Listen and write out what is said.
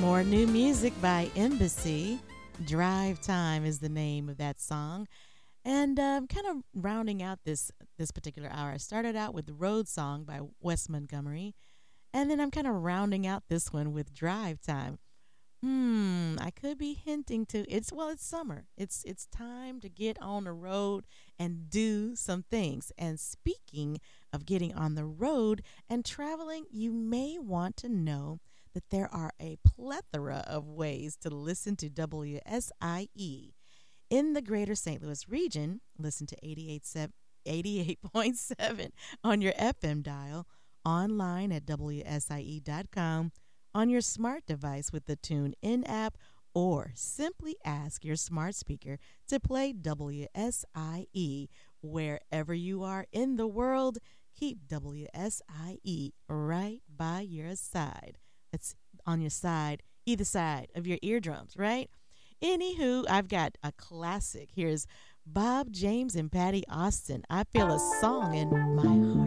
More new music by Embassy. Drive Time is the name of that song. And kind of rounding out this particular hour, I started out with the Road Song by Wes Montgomery. And then I'm kind of rounding out this one with Drive Time. I could be hinting to it's summer. It's time to get on the road and do some things. And speaking of getting on the road and traveling, you may want to know that there are a plethora of ways to listen to WSIE. In the greater St. Louis region, listen to 88.7 on your FM dial, online at WSIE.com, on your smart device with the TuneIn app, or simply ask your smart speaker to play WSIE wherever you are in the world. Keep WSIE right by your side. It's on your side, either side of your eardrums, right? Anywho, I've got a classic. Here's Bob James and Patty Austin. I feel a song in my heart.